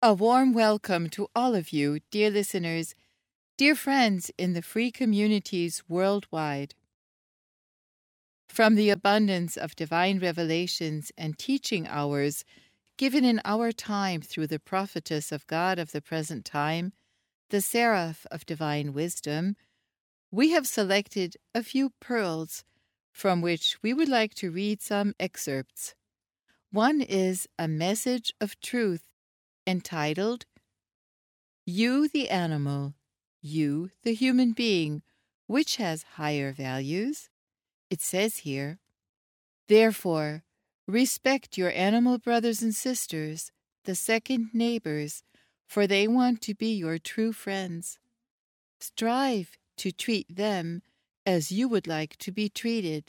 A warm welcome to all of you, dear listeners, dear friends in the free communities worldwide. From the abundance of divine revelations and teaching hours given in our time through the prophetess of God of the present time, the seraph of divine wisdom, we have selected a few pearls from which we would like to read some excerpts. One is a message of truth entitled, You the Animal, You the Human Being, which has higher values? It says here, Therefore, respect your animal brothers and sisters, the second neighbors, for they want to be your true friends. Strive to treat them as you would like to be treated.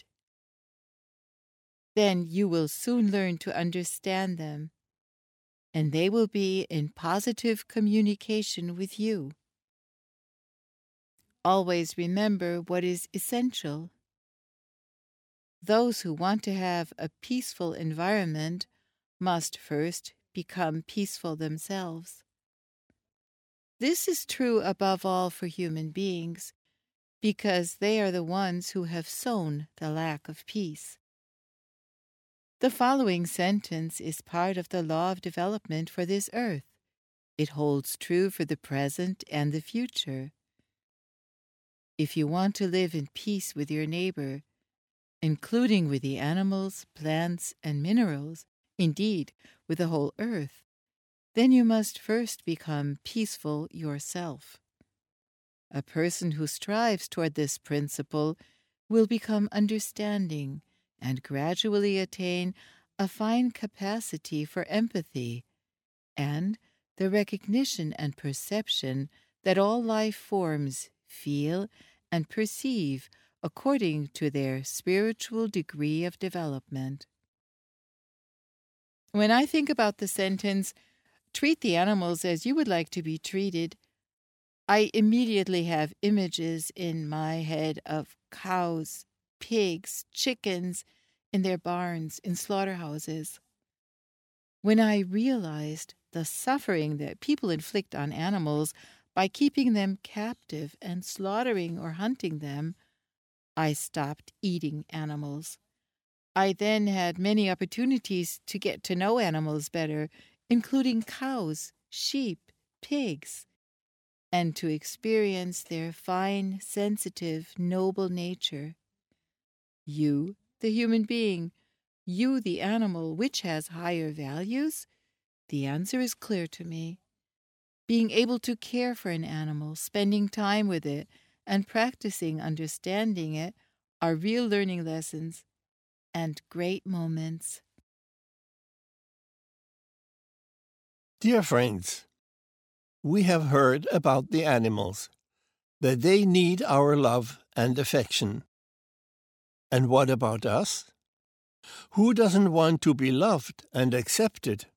Then you will soon learn to understand them, and they will be in positive communication with you. Always remember what is essential. Those who want to have a peaceful environment must first become peaceful themselves. This is true above all for human beings, because they are the ones who have sown the lack of peace. The following sentence is part of the law of development for this earth. It holds true for the present and the future. If you want to live in peace with your neighbor, including with the animals, plants, and minerals, indeed, with the whole earth, then you must first become peaceful yourself. A person who strives toward this principle will become understanding and gradually attain a fine capacity for empathy and the recognition and perception that all life forms feel and perceive according to their spiritual degree of development. When I think about the sentence, treat the animals as you would like to be treated, I immediately have images in my head of cows, pigs, chickens in their barns, in slaughterhouses. When I realized the suffering that people inflict on animals by keeping them captive and slaughtering or hunting them, I stopped eating animals. I then had many opportunities to get to know animals better, including cows, sheep, pigs, and to experience their fine, sensitive, noble nature. You, the human being, you, the animal, which has higher values? The answer is clear to me. Being able to care for an animal, spending time with it, and practicing understanding it are real learning lessons and great moments. Dear friends, we have heard about the animals, that they need our love and affection. And what about us? Who doesn't want to be loved and accepted?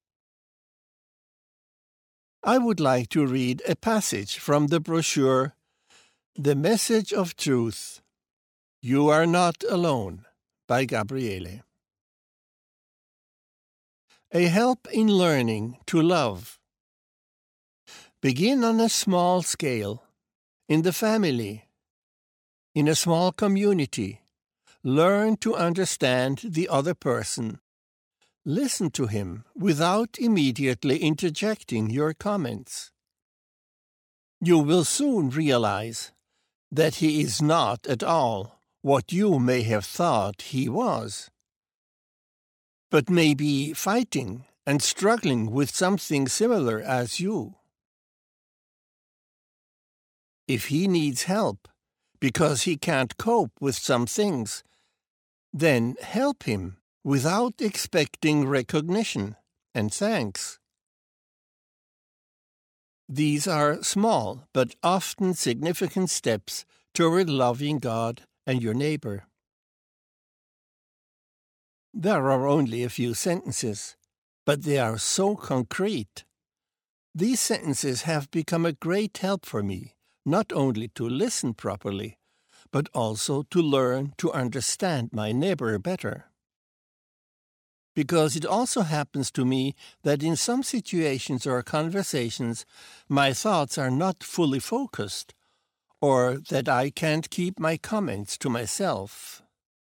I would like to read a passage from the brochure, The Message of Truth, You Are Not Alone, by Gabriele. A help in learning to love. Begin on a small scale, in the family, in a small community. Learn to understand the other person. Listen to him without immediately interjecting your comments. You will soon realize that he is not at all what you may have thought he was, but may be fighting and struggling with something similar as you. If he needs help because he can't cope with some things, then help him without expecting recognition and thanks. These are small but often significant steps toward loving God and your neighbor. There are only a few sentences, but they are so concrete. These sentences have become a great help for me, not only to listen properly, but also to learn to understand my neighbor better. because it also happens to me that in some situations or conversations, my thoughts are not fully focused, or that I can't keep my comments to myself.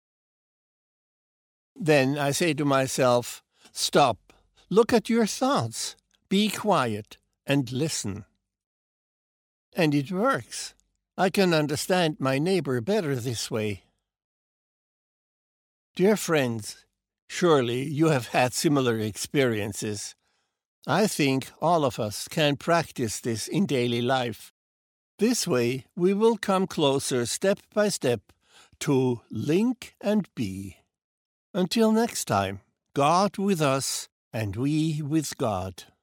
Then I say to myself, stop, look at your thoughts, be quiet, and listen. And it works. I can understand my neighbor better this way. Dear friends, surely you have had similar experiences. I think all of us can practice this in daily life. This way, we will come closer step by step to link and be. Until next time, God with us and we with God.